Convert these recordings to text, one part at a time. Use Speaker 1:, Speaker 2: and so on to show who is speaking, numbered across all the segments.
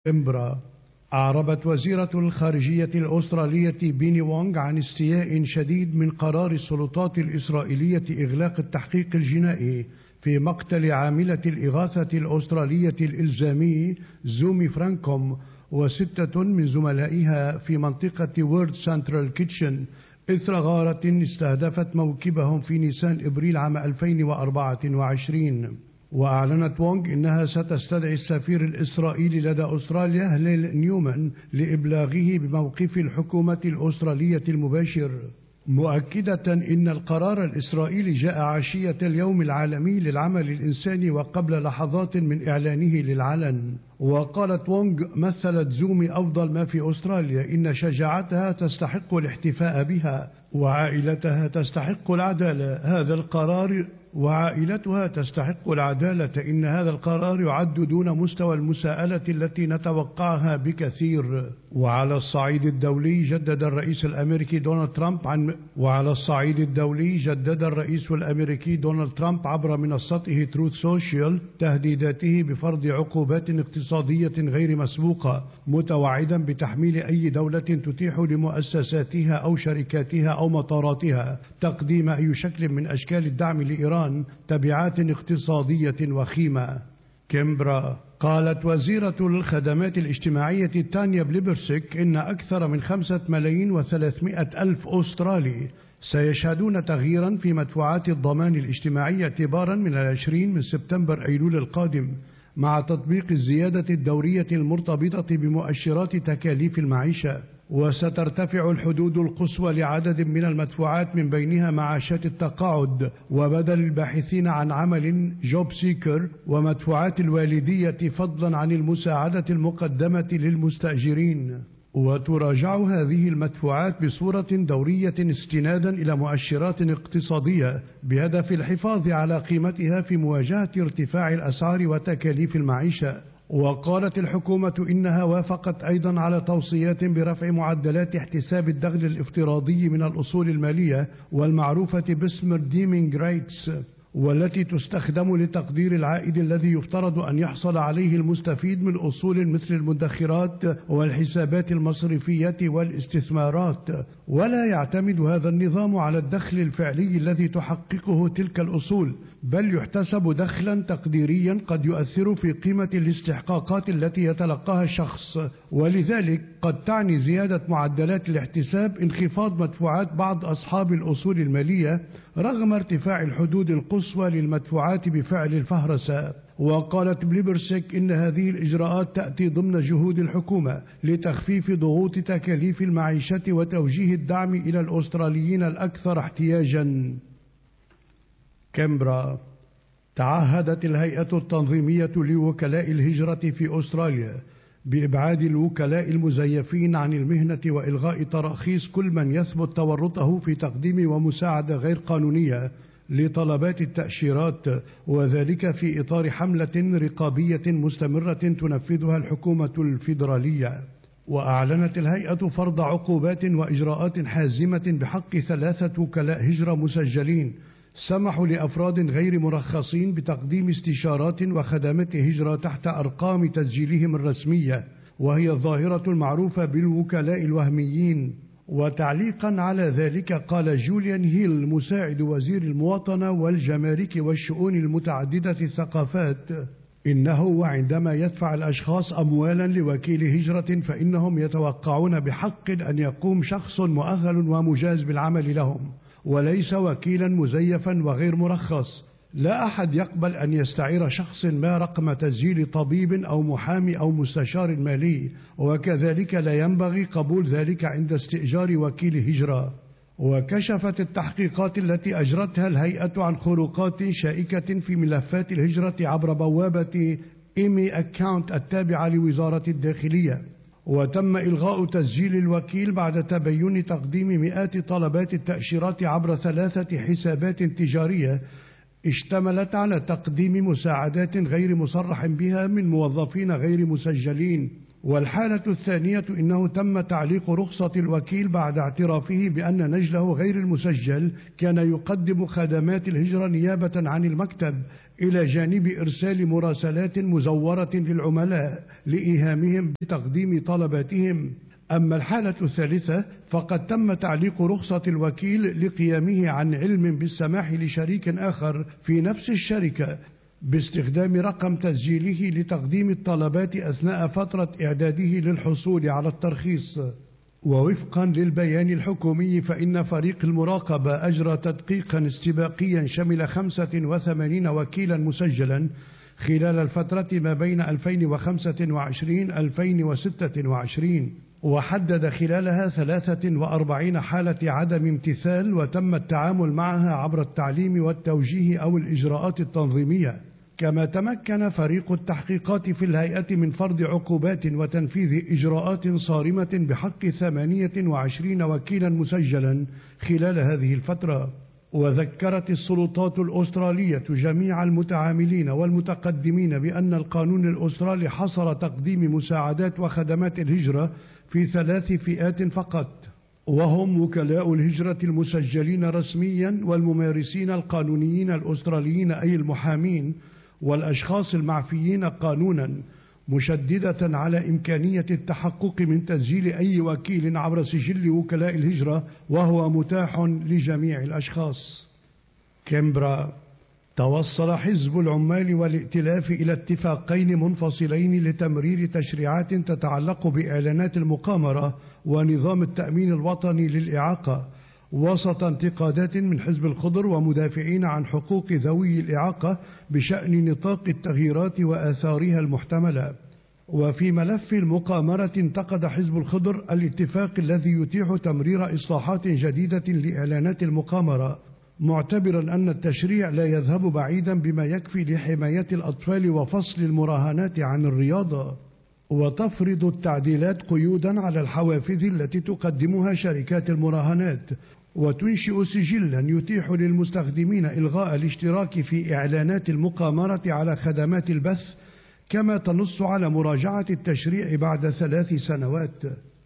Speaker 1: كامبرا. أعربت وزيرة الخارجية الأسترالية بيني وونغ عن استياء شديد من قرار السلطات الإسرائيلية إغلاق التحقيق الجنائي في مقتل عاملة الإغاثة الأسترالية الإلزامي زومي فرانكوم و6 من زملائها في منطقة وورد سنترال كيتشن إثر غارة استهدفت موكبهم في نيسان إبريل عام 2024. وأعلنت وونغ إنها ستستدعي السفير الإسرائيلي لدى أستراليا هليل نيومان لإبلاغه بموقف الحكومة الأسترالية المباشر، مؤكدة إن القرار الإسرائيلي جاء عشية اليوم العالمي للعمل الإنساني وقبل لحظات من إعلانه للعلن. وقالت وونغ: مثلت زومي أفضل ما في أستراليا، إن شجاعتها تستحق الاحتفاء بها، وعائلتها تستحق العدالة. وعائلتها تستحق العدالة. إن هذا القرار يعد دون مستوى المساءلة التي نتوقعها بكثير. وعلى الصعيد الدولي جدد الرئيس الأمريكي دونالد ترامب عبر منصته تروث سوشيال تهديداته بفرض عقوبات اقتصادية غير مسبوقة، متوعدا بتحميل أي دولة تتيح لمؤسساتها أو شركاتها أو مطاراتها تقديم أي شكل من أشكال الدعم لإيران تبعات اقتصادية وخيمة. كامبرا. قالت وزيرة الخدمات الاجتماعية تانيا بليبرسيك إن أكثر من 5,300,000 أسترالي سيشهدون تغييرا في مدفوعات الضمان الاجتماعي اعتبارا من 20 سبتمبر أيلول القادم، مع تطبيق الزيادة الدورية المرتبطة بمؤشرات تكاليف المعيشة. وسترتفع الحدود القصوى لعدد من المدفوعات، من بينها معاشات التقاعد وبدل الباحثين عن عمل جوب سيكر ومدفوعات الوالدية، فضلا عن المساعدة المقدمة للمستأجرين. وتراجع هذه المدفوعات بصورة دورية استنادا إلى مؤشرات اقتصادية بهدف الحفاظ على قيمتها في مواجهة ارتفاع الأسعار وتكاليف المعيشة. وقالت الحكومة إنها وافقت أيضا على توصيات برفع معدلات احتساب الدخل الافتراضي من الأصول المالية والمعروفة باسم Redeeming Rates، والتي تستخدم لتقدير العائد الذي يفترض أن يحصل عليه المستفيد من أصول مثل المدخرات والحسابات المصرفية والاستثمارات. ولا يعتمد هذا النظام على الدخل الفعلي الذي تحققه تلك الأصول، بل يحتسب دخلا تقديريا قد يؤثر في قيمة الاستحقاقات التي يتلقاها الشخص. ولذلك قد تعني زيادة معدلات الاحتساب انخفاض مدفوعات بعض أصحاب الأصول المالية رغم ارتفاع الحدود القصوى للمدفوعات بفعل الفهرسة. وقالت بليبرسيك إن هذه الإجراءات تأتي ضمن جهود الحكومة لتخفيف ضغوط تكاليف المعيشة وتوجيه الدعم إلى الأستراليين الأكثر احتياجا. كامبرا. تعهدت الهيئة التنظيمية لوكلاء الهجرة في أستراليا بإبعاد الوكلاء المزيفين عن المهنة وإلغاء تراخيص كل من يثبت تورطه في تقديم ومساعدة غير قانونية لطلبات التأشيرات، وذلك في إطار حملة رقابية مستمرة تنفذها الحكومة الفيدرالية. وأعلنت الهيئة فرض عقوبات وإجراءات حازمة بحق 3 وكلاء هجرة مسجلين سمحوا لأفراد غير مرخصين بتقديم استشارات وخدمات هجرة تحت أرقام تسجيلهم الرسمية، وهي الظاهرة المعروفة بالوكلاء الوهميين. وتعليقا على ذلك قال جوليان هيل مساعد وزير المواطنة والجمارك والشؤون المتعددة الثقافات إنه وعندما يدفع الأشخاص أموالا لوكيل هجرة فإنهم يتوقعون بحق أن يقوم شخص مؤهل ومجاز بالعمل لهم، وليس وكيلا مزيفا وغير مرخص. لا أحد يقبل أن يستعير شخص ما رقم تسجيل طبيب أو محامي أو مستشار مالي، وكذلك لا ينبغي قبول ذلك عند استئجار وكيل هجرة. وكشفت التحقيقات التي أجرتها الهيئة عن خروقات شائكة في ملفات الهجرة عبر بوابة إيمي أكاونت التابعة لوزارة الداخلية، وتم إلغاء تسجيل الوكيل بعد تبين تقديم مئات طلبات التأشيرات عبر 3 حسابات تجارية اشتملت على تقديم مساعدات غير مصرح بها من موظفين غير مسجلين. والحالة الثانية إنه تم تعليق رخصة الوكيل بعد اعترافه بأن نجله غير المسجل كان يقدم خدمات الهجرة نيابة عن المكتب، إلى جانب إرسال مراسلات مزورة للعملاء لإيهامهم بتقديم طلباتهم. أما الحالة الثالثة فقد تم تعليق رخصة الوكيل لقيامه عن علم بالسماح لشريك آخر في نفس الشركة باستخدام رقم تسجيله لتقديم الطلبات أثناء فترة إعداده للحصول على الترخيص. ووفقا للبيان الحكومي فإن فريق المراقبة أجرى تدقيقا استباقيا شمل 85 وكيلا مسجلا خلال الفترة ما بين 2025-2026، وحدد خلالها 43 حالة عدم امتثال وتم التعامل معها عبر التعليم والتوجيه أو الإجراءات التنظيمية. كما تمكن فريق التحقيقات في الهيئة من فرض عقوبات وتنفيذ إجراءات صارمة بحق 28 وكيلا مسجلا خلال هذه الفترة. وذكرت السلطات الأسترالية جميع المتعاملين والمتقدمين بأن القانون الأسترالي حصر تقديم مساعدات وخدمات الهجرة في 3 فئات فقط، وهم وكلاء الهجرة المسجلين رسميا والممارسين القانونيين الأستراليين أي المحامين والأشخاص المعفيين قانونا، مشددة على إمكانية التحقق من تسجيل أي وكيل عبر سجل وكلاء الهجرة وهو متاح لجميع الأشخاص. كامبرا. توصل حزب العمال والائتلاف إلى اتفاقين منفصلين لتمرير تشريعات تتعلق بإعلانات المقامرة ونظام التأمين الوطني للإعاقة، وسط انتقادات من حزب الخضر ومدافعين عن حقوق ذوي الإعاقة بشأن نطاق التغييرات وآثارها المحتملة. وفي ملف المقامرة انتقد حزب الخضر الاتفاق الذي يتيح تمرير إصلاحات جديدة لإعلانات المقامرة، معتبرا أن التشريع لا يذهب بعيدا بما يكفي لحماية الأطفال وفصل المراهنات عن الرياضة. وتفرض التعديلات قيودا على الحوافز التي تقدمها شركات المراهنات، وتنشئ سجلا يتيح للمستخدمين إلغاء الاشتراك في إعلانات المقامرة على خدمات البث، كما تنص على مراجعة التشريع بعد 3 سنوات.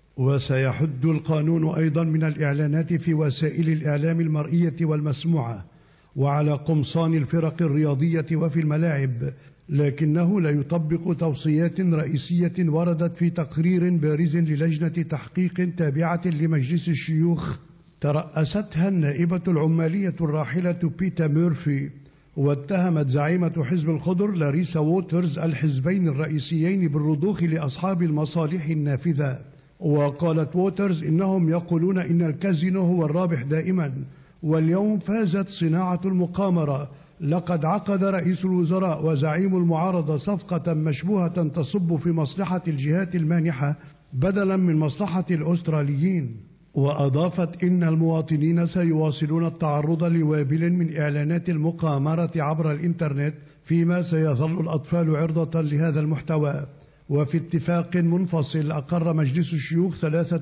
Speaker 1: وسيحد القانون أيضا من الإعلانات في وسائل الإعلام المرئية والمسموعة وعلى قمصان الفرق الرياضية وفي الملاعب، لكنه لا يطبق توصيات رئيسية وردت في تقرير بارز للجنة تحقيق تابعة لمجلس الشيوخ ترأستها النائبة العمالية الراحلة بيتا ميرفي، واتهمت زعيمة حزب الخضر لاريسا ووترز الحزبين الرئيسيين بالرضوخ لأصحاب المصالح النافذة. وقالت ووترز إنهم يقولون إن الكازينو هو الرابح دائما، واليوم فازت صناعة المقامرة. لقد عقد رئيس الوزراء وزعيم المعارضة صفقة مشبوهة تصب في مصلحة الجهات المانحة بدلا من مصلحة الأستراليين. وأضافت إن المواطنين سيواصلون التعرض لوابل من إعلانات المقامرة عبر الإنترنت، فيما سيظل الأطفال عرضة لهذا المحتوى. وفي اتفاق منفصل أقر مجلس الشيوخ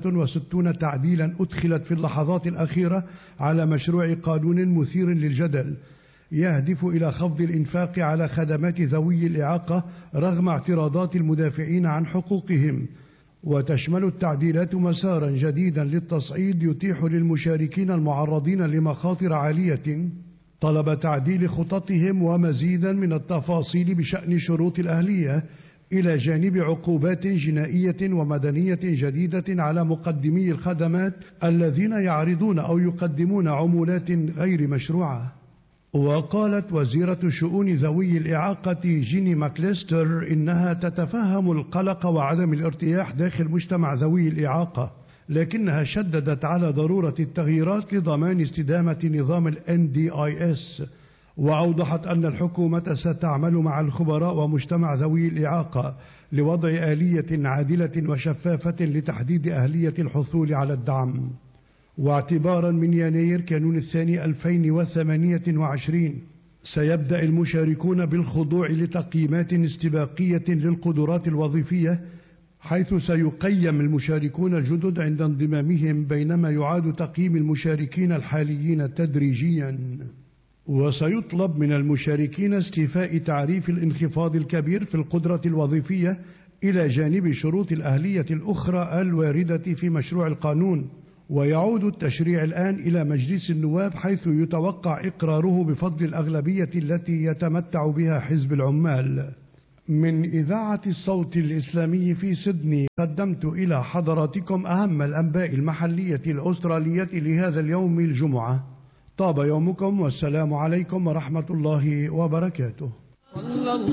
Speaker 1: 63 تعديلا أدخلت في اللحظات الأخيرة على مشروع قانون مثير للجدل يهدف إلى خفض الإنفاق على خدمات ذوي الإعاقة رغم اعتراضات المدافعين عن حقوقهم. وتشمل التعديلات مسارا جديدا للتصعيد يتيح للمشاركين المعرضين لمخاطر عالية طلب تعديل خططهم ومزيدا من التفاصيل بشأن شروط الأهلية، إلى جانب عقوبات جنائية ومدنية جديدة على مقدمي الخدمات الذين يعرضون أو يقدمون عمولات غير مشروعة. وقالت وزيرة شؤون ذوي الإعاقة جيني ماكليستر إنها تتفهم القلق وعدم الارتياح داخل مجتمع ذوي الإعاقة، لكنها شددت على ضرورة التغييرات لضمان استدامة نظام ال NDIS، وأوضحت أن الحكومة ستعمل مع الخبراء ومجتمع ذوي الإعاقة لوضع آلية عادلة وشفافة لتحديد أهلية الحصول على الدعم. واعتبارا من يناير كانون الثاني 2028 سيبدأ المشاركون بالخضوع لتقييمات استباقية للقدرات الوظيفية، حيث سيقيم المشاركون الجدد عند انضمامهم، بينما يعاد تقييم المشاركين الحاليين تدريجيا. وسيطلب من المشاركين استيفاء تعريف الانخفاض الكبير في القدرة الوظيفية إلى جانب شروط الأهلية الأخرى الواردة في مشروع القانون. ويعود التشريع الآن إلى مجلس النواب، حيث يتوقع إقراره بفضل الأغلبية التي يتمتع بها حزب العمال. من إذاعة الصوت الإسلامي في سيدني، قدمت إلى حضراتكم أهم الأنباء المحلية الأسترالية لهذا اليوم الجمعة. طاب يومكم، والسلام عليكم ورحمة الله وبركاته.